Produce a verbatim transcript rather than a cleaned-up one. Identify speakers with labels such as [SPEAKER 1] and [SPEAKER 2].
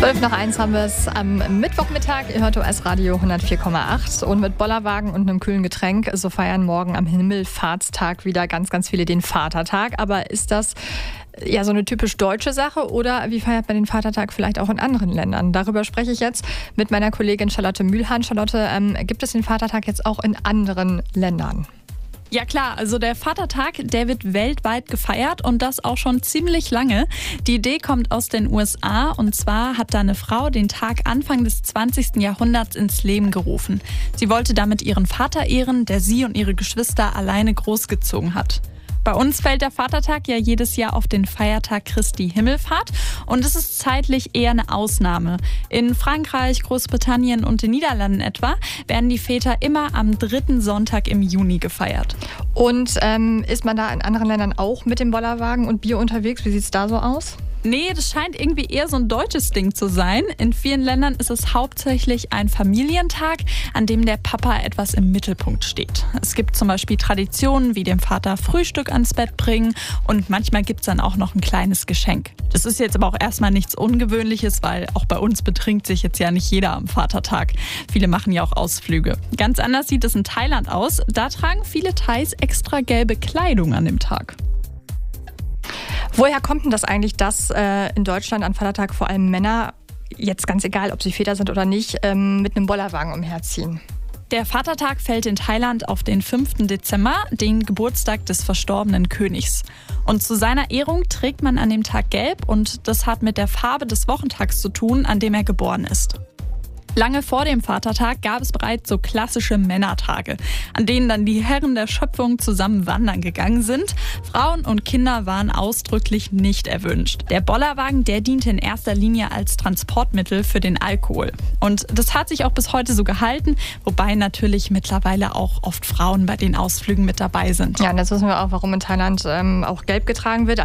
[SPEAKER 1] zwölf nach eins haben wir es am Mittwochmittag. Ihr hört O S Radio hundertvier Komma acht. Und mit Bollerwagen und einem kühlen Getränk, so feiern morgen am Himmelfahrtstag wieder ganz, ganz viele den Vatertag. Aber ist das ja so eine typisch deutsche Sache oder wie feiert man den Vatertag vielleicht auch in anderen Ländern? Darüber spreche ich jetzt mit meiner Kollegin Charlotte Mühlhahn. Charlotte, ähm, gibt es den Vatertag jetzt auch in anderen Ländern?
[SPEAKER 2] Ja klar, also der Vatertag, der wird weltweit gefeiert und das auch schon ziemlich lange. Die Idee kommt aus den U S A und zwar hat da eine Frau den Tag Anfang des zwanzigsten Jahrhunderts ins Leben gerufen. Sie wollte damit ihren Vater ehren, der sie und ihre Geschwister alleine großgezogen hat. Bei uns fällt der Vatertag ja jedes Jahr auf den Feiertag Christi Himmelfahrt und es ist zeitlich eher eine Ausnahme. In Frankreich, Großbritannien und den Niederlanden etwa werden die Väter immer am dritten Sonntag im Juni gefeiert.
[SPEAKER 1] Und ähm, ist man da in anderen Ländern auch mit dem Bollerwagen und Bier unterwegs? Wie sieht es da so aus?
[SPEAKER 2] Nee, das scheint irgendwie eher so ein deutsches Ding zu sein. In vielen Ländern ist es hauptsächlich ein Familientag, an dem der Papa etwas im Mittelpunkt steht. Es gibt zum Beispiel Traditionen wie dem Vater Frühstück ans Bett bringen und manchmal gibt es dann auch noch ein kleines Geschenk. Das ist jetzt aber auch erstmal nichts Ungewöhnliches, weil auch bei uns betrinkt sich jetzt ja nicht jeder am Vatertag. Viele machen ja auch Ausflüge. Ganz anders sieht es in Thailand aus. Da tragen viele Thais extra gelbe Kleidung an dem Tag.
[SPEAKER 1] Woher kommt denn das eigentlich, dass äh, in Deutschland an Vatertag vor allem Männer, jetzt ganz egal, ob sie Väter sind oder nicht, ähm, mit einem Bollerwagen umherziehen?
[SPEAKER 2] Der Vatertag fällt in Thailand auf den fünften Dezember, den Geburtstag des verstorbenen Königs. Und zu seiner Ehrung trägt man an dem Tag gelb und das hat mit der Farbe des Wochentags zu tun, an dem er geboren ist. Lange vor dem Vatertag gab es bereits so klassische Männertage, an denen dann die Herren der Schöpfung zusammen wandern gegangen sind. Frauen und Kinder waren ausdrücklich nicht erwünscht. Der Bollerwagen, der diente in erster Linie als Transportmittel für den Alkohol. Und das hat sich auch bis heute so gehalten, wobei natürlich mittlerweile auch oft Frauen bei den Ausflügen mit dabei sind.
[SPEAKER 1] Ja, und jetzt wissen wir auch, warum in Thailand ähm, auch gelb getragen wird.